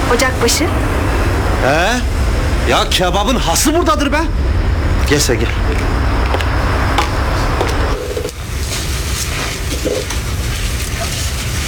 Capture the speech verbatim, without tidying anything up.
Ocakbaşı. He? Ya kebabın hası buradadır be. Gel sen gel.